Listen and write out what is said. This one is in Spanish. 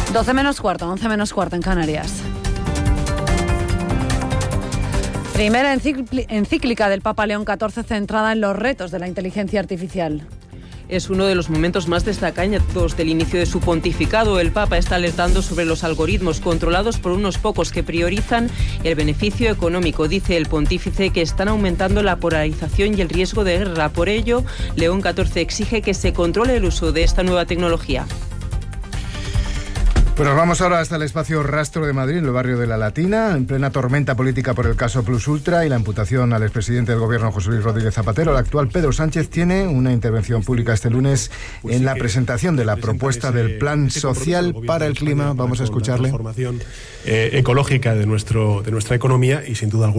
12 menos cuarto, 11 menos cuarto en Canarias. Primera encíclica del Papa León XIV centrada en los retos de la inteligencia artificial. Es uno de los momentos más destacados del inicio de su pontificado. El Papa está alertando sobre los algoritmos controlados por unos pocos que priorizan el beneficio económico. Dice el pontífice que están aumentando la polarización y el riesgo de guerra. Por ello, León XIV exige que se controle el uso de esta nueva tecnología. Pues nos vamos ahora hasta el espacio Rastro de Madrid, en el barrio de La Latina, en plena tormenta política por el caso Plus Ultra y la imputación al expresidente del gobierno José Luis Rodríguez Zapatero. El actual Pedro Sánchez tiene una intervención pública este lunes en la presentación de la propuesta del Plan Social para el Clima. Vamos a escucharle. La transformación ecológica de nuestra economía y sin duda alguna